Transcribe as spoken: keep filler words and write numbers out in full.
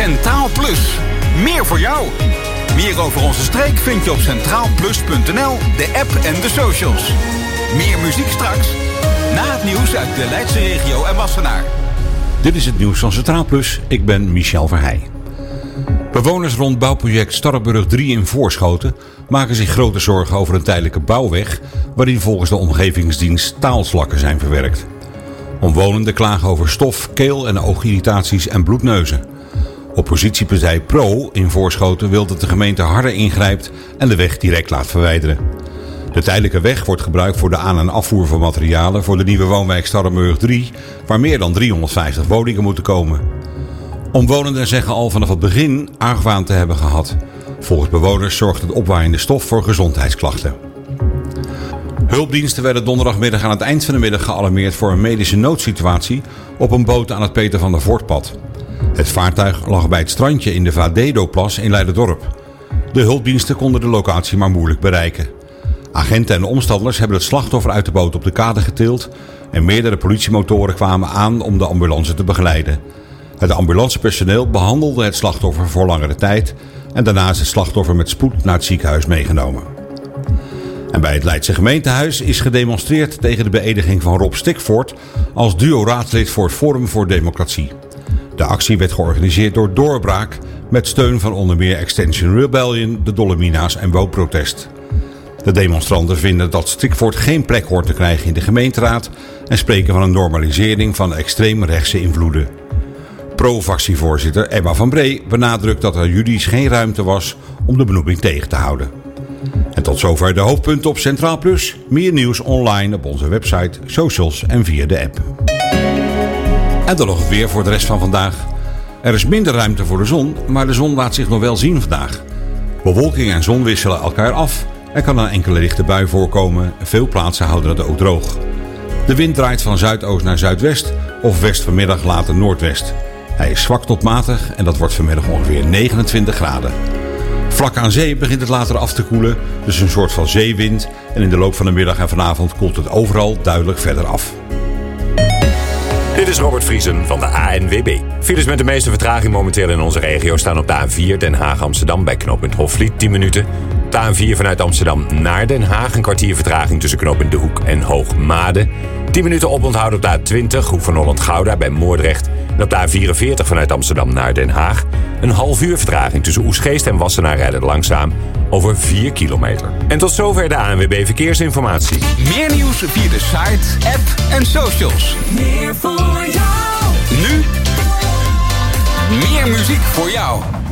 Centraal Plus. Meer voor jou. Meer over onze streek vind je op centraal plus punt n l, de app en de socials. Meer muziek straks. Na het nieuws uit de Leidse regio en Wassenaar. Dit is het nieuws van Centraal Plus. Ik ben Michel Verheij. Bewoners rond bouwproject Starrenburg drie in Voorschoten maken zich grote zorgen over een tijdelijke bouwweg waarin volgens de omgevingsdienst staalslakken zijn verwerkt. Omwonenden klagen over stof, keel- en oogirritaties en bloedneuzen. Oppositiepartij Pro in Voorschoten wil dat de gemeente harder ingrijpt en de weg direct laat verwijderen. De tijdelijke weg wordt gebruikt voor de aan- en afvoer van materialen voor de nieuwe woonwijk Starrenburg drie, waar meer dan driehonderdvijftig woningen moeten komen. Omwonenden zeggen al vanaf het begin argwaan te hebben gehad. Volgens bewoners zorgt het opwaaiende stof voor gezondheidsklachten. Hulpdiensten werden donderdagmiddag aan het eind van de middag gealarmeerd voor een medische noodsituatie op een boot aan het Peter van der Voortpad. Het vaartuig lag bij het strandje in de Vadedo-plas in Leiderdorp. De hulpdiensten konden de locatie maar moeilijk bereiken. Agenten en omstanders hebben het slachtoffer uit de boot op de kade getild en meerdere politiemotoren kwamen aan om de ambulance te begeleiden. Het ambulancepersoneel behandelde het slachtoffer voor langere tijd en daarna is het slachtoffer met spoed naar het ziekenhuis meegenomen. En bij het Leidse gemeentehuis is gedemonstreerd tegen de beëdiging van Rob Stikvoort als duo-raadslid voor het Forum voor Democratie. De actie werd georganiseerd door Doorbraak met steun van onder meer Extinction Rebellion, de Dolomina's en Woonprotest. De demonstranten vinden dat Stikvoort geen plek hoort te krijgen in de gemeenteraad en spreken van een normalisering van extreemrechtse invloeden. Pro-fractievoorzitter Emma van Bree benadrukt dat er juridisch geen ruimte was om de benoeming tegen te houden. En tot zover de hoofdpunten op Centraal Plus. Meer nieuws online op onze website, socials en via de app. En dan nog het weer voor de rest van vandaag. Er is minder ruimte voor de zon, maar de zon laat zich nog wel zien vandaag. Bewolking en zon wisselen elkaar af. Er kan een enkele lichte bui voorkomen. Veel plaatsen houden het ook droog. De wind draait van zuidoost naar zuidwest of west vanmiddag later noordwest. Hij is zwak tot matig en dat wordt vanmiddag ongeveer negenentwintig graden. Vlak aan zee begint het later af te koelen, dus een soort van zeewind. En in de loop van de middag en vanavond koelt het overal duidelijk verder af. Dit is Robert Vriesen van de A N W B. Files met de meeste vertraging momenteel in onze regio staan op de A vier Den Haag-Amsterdam bij knooppunt Hofvliet tien minuten. De A vier vanuit Amsterdam naar Den Haag een kwartier vertraging tussen knooppunt De Hoek en Hoogmade. tien minuten oponthoud op de A twintig Hoek van Holland-Gouda bij Moordrecht. En op de A vierenveertig vanuit Amsterdam naar Den Haag een half uur vertraging tussen Oesgeest en Wassenaar rijden langzaam over vier kilometer. En tot zover de A N W B Verkeersinformatie. Meer nieuws via de site, app en socials. Meer voor jou. Nu meer muziek voor jou.